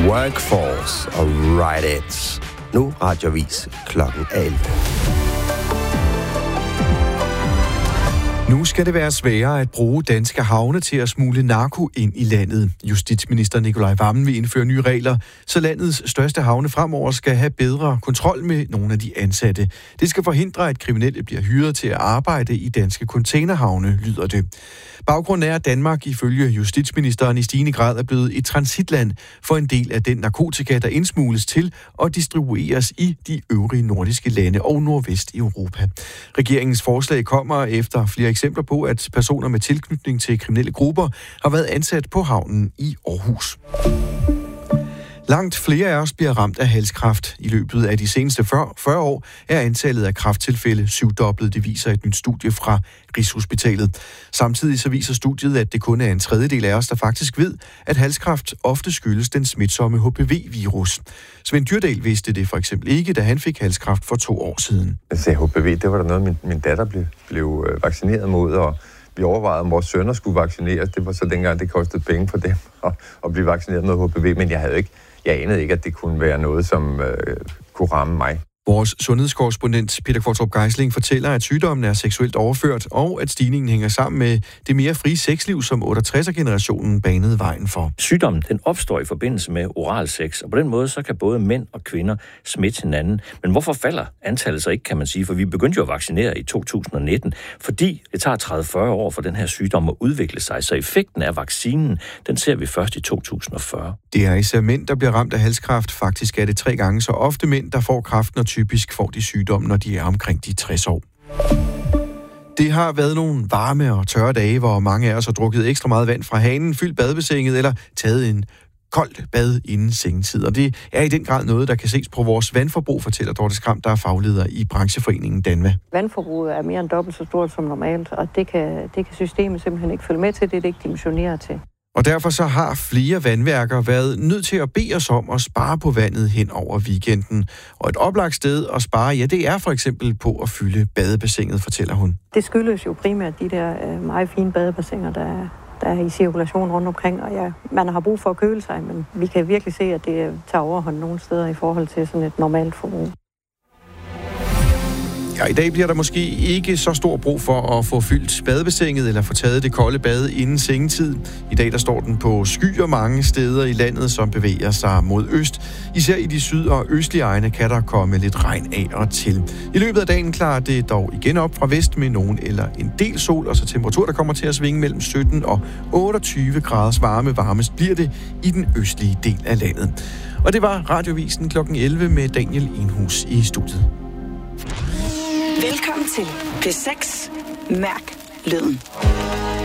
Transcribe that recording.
Workforce og Ride It. Nu radiovis klokken 11. Nu skal det være sværere at bruge danske havne til at smugle narko ind i landet. Justitsminister Nicolai Wammen vil indføre nye regler, så landets største havne fremover skal have bedre kontrol med nogle af de ansatte. Det skal forhindre, at kriminelle bliver hyret til at arbejde i danske containerhavne, lyder det. Baggrunden er, at Danmark ifølge justitsministeren i stigende grad er blevet et transitland for en del af den narkotika, der indsmugles til og distribueres i de øvrige nordiske lande og nordvest i Europa. Regeringens forslag kommer efter flere eksempler på, at personer med tilknytning til kriminelle grupper har været ansat på havnen i Aarhus. Langt flere af os bliver ramt af halskræft. I løbet af de seneste 40 år er antallet af kræfttilfælde syvdoblet, det viser et nyt studie fra Rigshospitalet. Samtidig så viser studiet, at det kun er en tredjedel af os, der faktisk ved, at halskræft ofte skyldes den smitsomme HPV-virus. Svend Dyrdahl vidste det for eksempel ikke, da han fik halskræft for 2 år siden. Altså HPV, det var der noget, min datter blev vaccineret mod, og vi overvejede, om vores sønner skulle vaccineres. Det var så dengang, det kostede penge for dem at blive vaccineret med HPV, men jeg anede ikke, at det kunne være noget, som kunne ramme mig. Vores sundhedskorrespondent Peter Kvartrup Geisling fortæller, at sygdommen er seksuelt overført, og at stigningen hænger sammen med det mere frie sexliv, som 68'er-generationen banede vejen for. Sygdommen den opstår i forbindelse med oral sex, og på den måde så kan både mænd og kvinder smitte hinanden. Men hvorfor falder antallet så ikke, kan man sige? For vi begyndte jo at vaccinere i 2019, fordi det tager 30-40 år for den her sygdom at udvikle sig, så effekten af vaccinen, den ser vi først i 2040. Det er især mænd, der bliver ramt af halskræft. Faktisk er det 3 gange så ofte mænd, der får kræften, og typisk får de sygdommen, når de er omkring de 60 år. Det har været nogle varme og tørre dage, hvor mange af os har drukket ekstra meget vand fra hanen, fyldt badebassinet eller taget en koldt bad inden sengetid. Og det er i den grad noget, der kan ses på vores vandforbrug, fortæller Dorte Skram, der er fagleder i brancheforeningen Danva. Vandforbruget er mere end dobbelt så stort som normalt, og det kan systemet simpelthen ikke følge med til, det er det ikke dimensioneret til. Og derfor så har flere vandværker været nødt til at bede os om at spare på vandet hen over weekenden. Og et oplagt sted at spare, ja, det er for eksempel på at fylde badebassinet, fortæller hun. Det skyldes jo primært de der meget fine badebassiner, der er i cirkulation rundt omkring. Og ja, man har brug for at køle sig, men vi kan virkelig se, at det tager overhånd nogle steder i forhold til sådan et normalt forbrug. Ja, i dag bliver der måske ikke så stor brug for at få fyldt badebassinet eller få taget det kolde bad inden sengetid. I dag der står den på skyer mange steder i landet, som bevæger sig mod øst. Især i de syd- og østlige egne kan der komme lidt regn af og til. I løbet af dagen klarer det dog igen op fra vest med nogen eller en del sol, og så temperatur, der kommer til at svinge mellem 17 og 28 graders varme. Varmest bliver det i den østlige del af landet. Og det var Radiovisen kl. 11 med Daniel Enhus i studiet. Velkommen til P6. Mærk lyden.